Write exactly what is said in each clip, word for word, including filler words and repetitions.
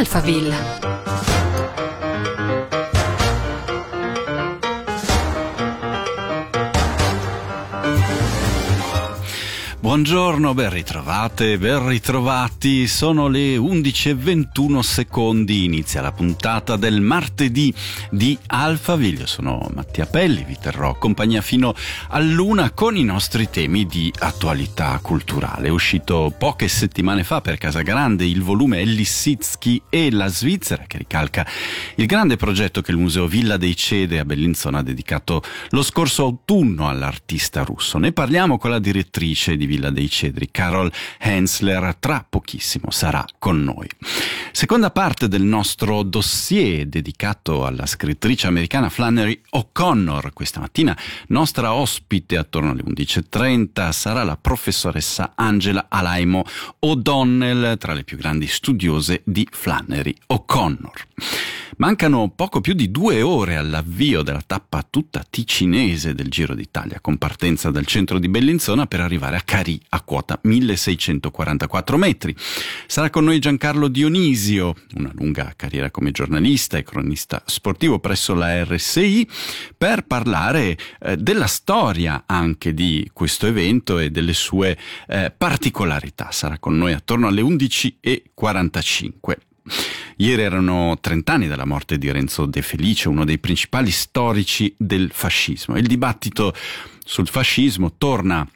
Alphaville. Buongiorno, ben ritrovate, ben ritrovati, sono le undici e ventuno secondi, inizia la puntata del martedì di Alphaville. Io sono Mattia Pelli, vi terrò compagnia fino all'una con i nostri temi di attualità culturale. È uscito poche settimane fa per Casagrande il volume Lissitzky e la Svizzera, che ricalca il grande progetto che il Museo Villa dei Cedri a Bellinzona ha dedicato lo scorso autunno all'artista russo. Ne parliamo con la direttrice di Villa dei Cedri, Carol Hensler, tra pochissimo sarà con noi. Seconda parte del nostro dossier dedicato alla scrittrice americana Flannery O'Connor. Questa mattina nostra ospite attorno alle undici e trenta sarà la professoressa Angela Alaimo O'Donnell, tra le più grandi studiose di Flannery O'Connor. Mancano poco più di due ore all'avvio della tappa tutta ticinese del Giro d'Italia, con partenza dal centro di Bellinzona per arrivare a Carì a quota milleseicentoquarantaquattro metri. Sarà con noi Giancarlo Dionisio, una lunga carriera come giornalista e cronista sportivo presso la R S I, per parlare eh, della storia anche di questo evento e delle sue eh, particolarità. Sarà con noi attorno alle undici e quarantacinque. Ieri erano trent'anni dalla morte di Renzo De Felice, uno dei principali storici del fascismo. Il dibattito sul fascismo torna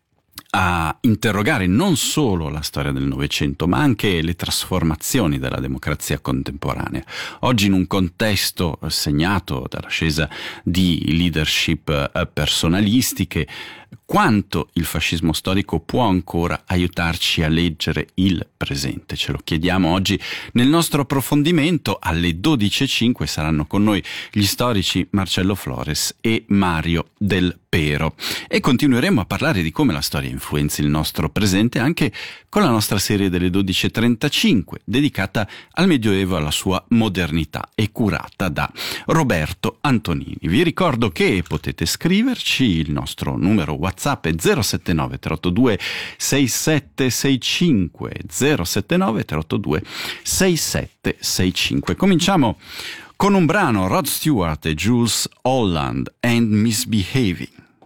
a interrogare non solo la storia del Novecento, ma anche le trasformazioni della democrazia contemporanea. Oggi, in un contesto segnato dall'ascesa di leadership personalistiche, quanto il fascismo storico può ancora aiutarci a leggere il presente? Ce lo chiediamo oggi nel nostro approfondimento. Alle dodici e cinque saranno con noi gli storici Marcello Flores e Mario Del Pero e continueremo a parlare di come la storia influenzi il nostro presente anche con la nostra serie delle dodici e trentacinque dedicata al Medioevo e alla sua modernità e curata da Roberto Antonini. Vi ricordo che potete scriverci, il nostro numero WhatsApp è zero sette nove tre otto due sei sette sei cinque zero sette nove tre otto due sei sette sei cinque. Cominciamo con un brano, Rod Stewart e Jules Holland and Misbehaving.